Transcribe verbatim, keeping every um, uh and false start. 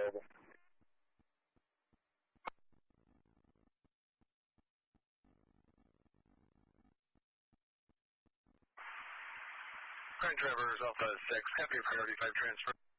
available. Current drivers Alpha six, copy priority five transfer.